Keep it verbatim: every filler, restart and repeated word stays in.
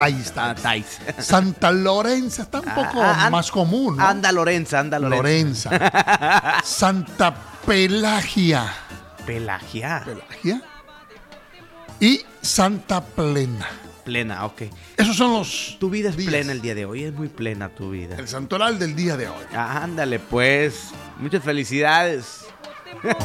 Ahí está. Tais. Santa Lorenza está un poco Ah, ah, más común, ¿no? Anda Lorenza, anda Lorenza. Lorenza. Santa Pelagia. Pelagia. Pelagia. Y Santa Plena. Plena, ok. Esos son los Tu vida es días. plena el día de hoy, es muy plena tu vida. El santoral del día de hoy. Ah, ándale pues. Muchas felicidades.